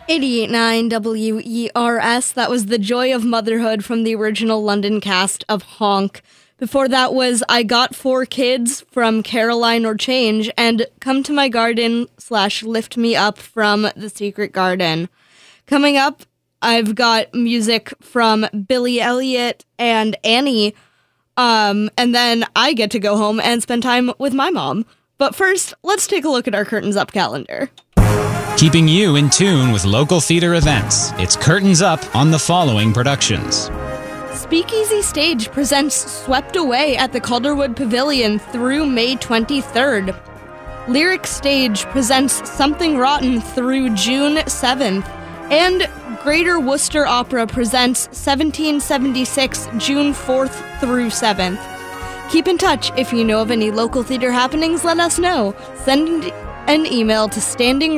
88.9 WERS. That was The Joy of Motherhood from the original London cast of Honk. Before that was I Got 4 Kids from Caroline or Change, and Come to My Garden / Lift Me Up from The Secret Garden. Coming up, I've got music from Billy Elliot and Annie, and then I get to go home and spend time with my mom. But first, let's take a look at our Curtains Up calendar. Keeping you in tune with local theater events, it's Curtains Up on the following productions. Speakeasy Stage presents Swept Away at the Calderwood Pavilion through May 23rd. Lyric Stage presents Something Rotten through June 7th. And Greater Worcester Opera presents 1776 June 4th through 7th. Keep in touch. If you know of any local theater happenings, let us know. Send an email to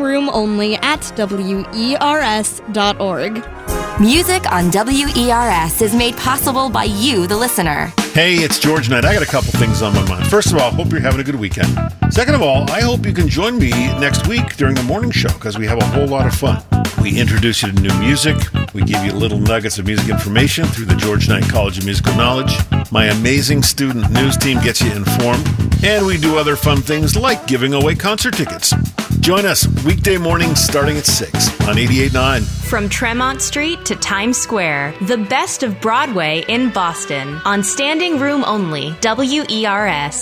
standingroomonly@wers.org. Music on WERS is made possible by you, the listener. Hey, it's George Knight. I got a couple things on my mind. First of all, I hope you're having a good weekend. Second of all, I hope you can join me next week during the morning show because we have a whole lot of fun. We introduce you to new music. We give you little nuggets of music information through the George Knight College of Musical Knowledge. My amazing student news team gets you informed. And we do other fun things like giving away concert tickets. Join us weekday mornings starting at 6 on 88.9. From Tremont Street to Times Square, the best of Broadway in Boston on Standing Room Only, WERS.